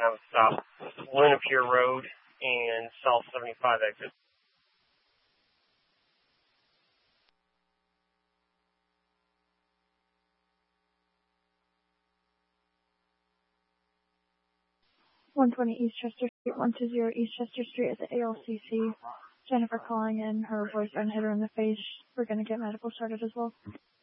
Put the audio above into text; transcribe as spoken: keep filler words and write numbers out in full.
have a stop. Luna Pier Road and South seventy-five exit. one twenty East Chester Street, one two zero East Chester Street at the A L C C. Jennifer calling in. Her boyfriend hit her in the face. We're going to get medical started as well.